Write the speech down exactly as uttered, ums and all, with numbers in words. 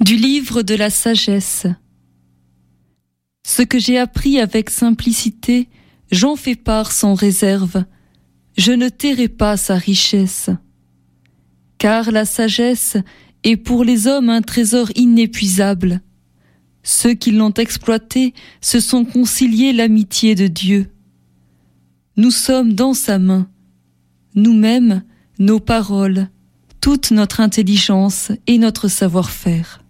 Du livre de la sagesse. Ce que j'ai appris avec simplicité, j'en fais part sans réserve. Je ne tairai pas sa richesse. Car la sagesse est pour les hommes un trésor inépuisable. Ceux qui l'ont exploité se sont conciliés l'amitié de Dieu. Nous sommes dans sa main. Nous-mêmes, nos paroles, toute notre intelligence et notre savoir-faire.